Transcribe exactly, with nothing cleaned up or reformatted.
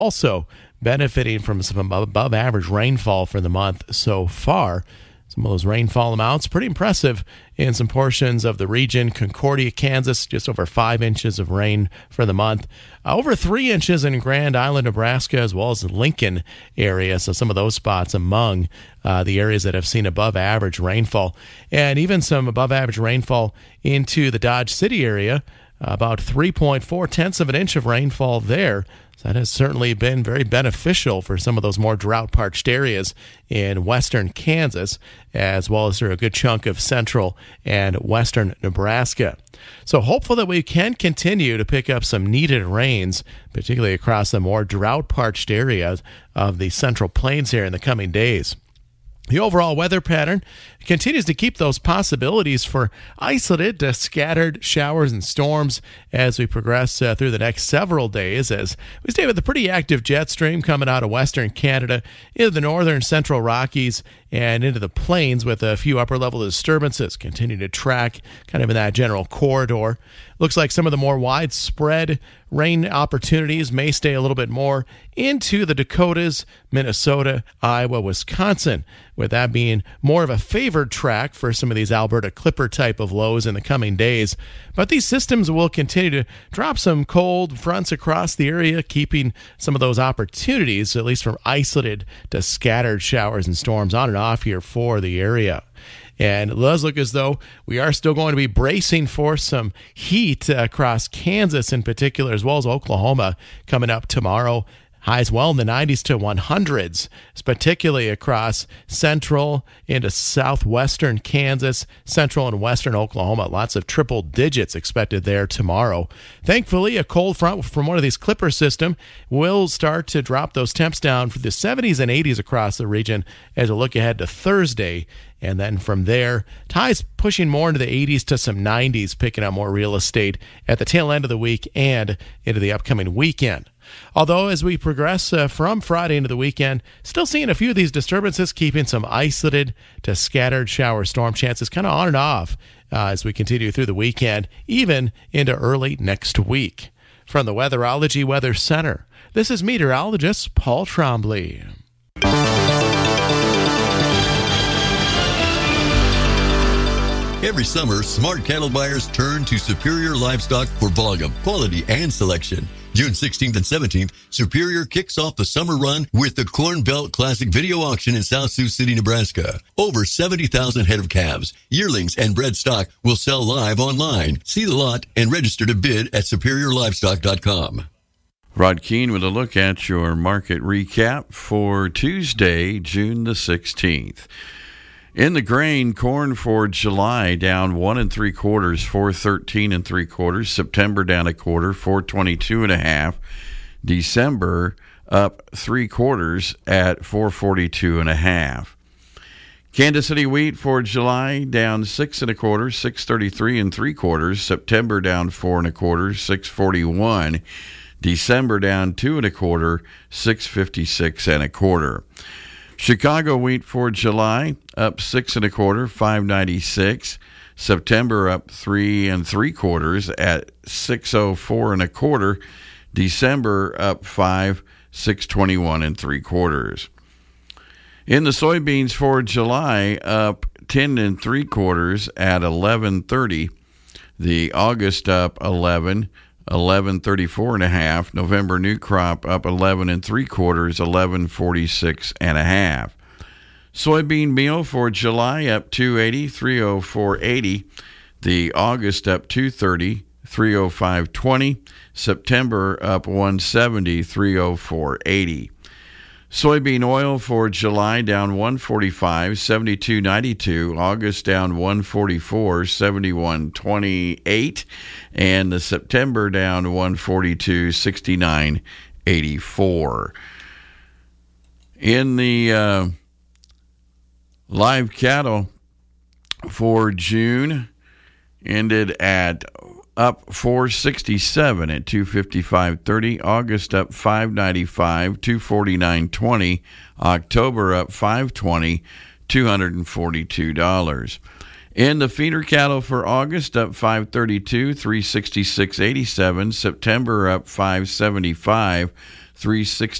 also benefiting from some above average rainfall for the month so far. Some of those rainfall amounts pretty impressive in some portions of the region. Concordia, Kansas, just over five inches of rain for the month. Uh, over three inches in Grand Island, Nebraska, as well as the Lincoln area. So some of those spots among uh, the areas that have seen above average rainfall. And even some above average rainfall into the Dodge City area. Uh, about three point four tenths of an inch of rainfall there. So that has certainly been very beneficial for some of those more drought-parched areas in western Kansas, as well as through a good chunk of central and western Nebraska. So hopeful that we can continue to pick up some needed rains, particularly across the more drought-parched areas of the Central Plains here in the coming days. The overall weather pattern continues to keep those possibilities for isolated to scattered showers and storms as we progress uh, through the next several days, as we stay with a pretty active jet stream coming out of western Canada into the northern central Rockies and into the plains, with a few upper level disturbances continue to track kind of in that general corridor. Looks like some of the more widespread rain opportunities may stay a little bit more into the Dakotas, Minnesota, Iowa, Wisconsin, with that being more of a favored track for some of these Alberta Clipper type of lows in the coming days. But these systems will continue to drop some cold fronts across the area, keeping some of those opportunities, at least from isolated to scattered showers and storms, on and off here for the area. And it does look as though we are still going to be bracing for some heat across Kansas in particular, as well as Oklahoma coming up tomorrow. Highs well in the nineties to one hundreds, particularly across central into southwestern Kansas, central and western Oklahoma. Lots of triple digits expected there tomorrow. Thankfully, a cold front from one of these Clipper system will start to drop those temps down for the seventies and eighties across the region as we look ahead to Thursday. And then from there, highs pushing more into the eighties to some nineties, picking up more real estate at the tail end of the week and into the upcoming weekend. Although as we progress uh, from Friday into the weekend, still seeing a few of these disturbances, keeping some isolated to scattered shower storm chances kind of on and off uh, as we continue through the weekend, even into early next week. From the Weatherology Weather Center, this is meteorologist Paul Trombley. Every summer, smart cattle buyers turn to Superior Livestock for volume, quality, and selection. June sixteenth and seventeenth, Superior kicks off the summer run with the Corn Belt Classic Video Auction in South Sioux City, Nebraska. Over seventy thousand head of calves, yearlings, and bred stock will sell live online. See the lot and register to bid at superior livestock dot com. Rod Keene with a look at your market recap for Tuesday, June the sixteenth. In the grain, corn for July down one and three quarters, four thirteen and three quarters. September down a quarter, four twenty two and a half. December up three quarters at four forty two and a half. Kansas City wheat for July down six and a quarter, six thirty three and three quarters. September down four and a quarter, six forty one. December down two and a quarter, six fifty six and a quarter. Chicago wheat for July up six and a quarter, five ninety-six. September up three and three quarters at six oh four and a quarter. December up five, six twenty-one and three quarters. In the soybeans for July up ten and three quarters at eleven thirty. The August up eleven. eleven thirty-four and a half. November new crop up eleven and three quarters, eleven forty-six and a half. Soybean meal for July up two eighty, three oh four eighty. The August up two thirty, three oh five twenty. September up one seventy, three oh four eighty. Soybean oil for July down one forty-five, seventy-two ninety-two. August down one forty-four, seventy-one twenty-eight. And the September down one forty-two, sixty-nine eighty-four. In the uh, live cattle for June, ended at up four sixty-seven at two fifty-five thirty. August up five ninety-five, two forty-nine twenty. October up five twenty, two hundred forty-two dollars. In the feeder cattle for August up five thirty-two, three sixty-six eighty-seven. September up five seventy-five, three sixty